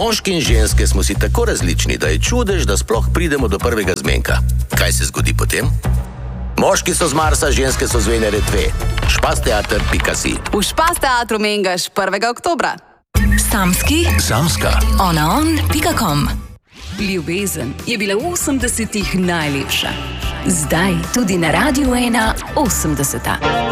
Moški in ženske smo si tako različni, da je čudež, da sploh pridemo do prvega zmenka. Kaj se zgodi potem? Moški so z Marsa, ženske so z Venere 2. Špasteater.si. V Špasteatru Mengaš 1. oktobra. Samska. onaon.com. Ljubezen je bila v 80-ih najlepša. Zdaj tudi na Radiu 1 80.